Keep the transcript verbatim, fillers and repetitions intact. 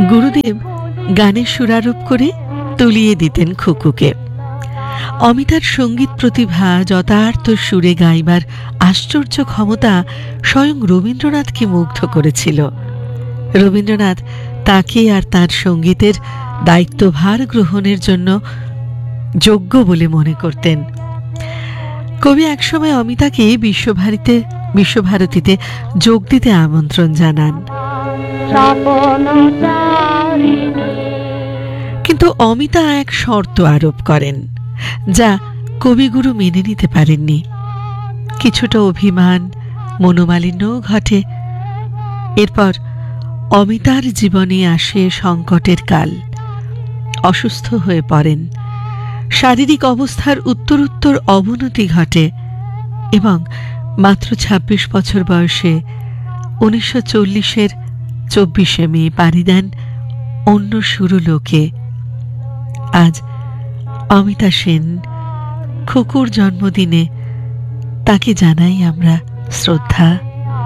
গুরুদেব গানের সুরারোপ করে তুলিয়ে দিতেন খুকুকে। অমিতার সঙ্গীত প্রতিভা, যথার্থ সুরে গাইবার আশ্চর্য ক্ষমতা স্বয়ং রবীন্দ্রনাথকে মুগ্ধ করেছিল। রবীন্দ্রনাথ তাকে আর তার সঙ্গীতের দায়িত্বভার গ্রহণের জন্য যোগ্য বলে মনে করতেন। কবি একসময় অমিতাকে বিশ্বভারতীতে বিশ্বভারতীতে যোগ দিতে আমন্ত্রণ জানান, কিন্তু অমিতা এক শর্ত আরোপ করেন, যা কবিগুরু মেনে নিতে পারেননি। কিছুটা অভিমান, মনোমালিন্যও ঘটে। এরপর অমিতার জীবনে আসে সংকটের কাল। অসুস্থ হয়ে পড়েন, শারীরিক অবস্থার উত্তরোত্তর অবনতি ঘটে এবং মাত্র ছাব্বিশ বছর বয়সে উনিশশো চল্লিশের চব্বিশে মে পাড়ি দেন অন্য সুরলোকে। আজ অমিতা সেন খুকুর জন্মদিনে তাকে জানাই আমরা শ্রদ্ধা।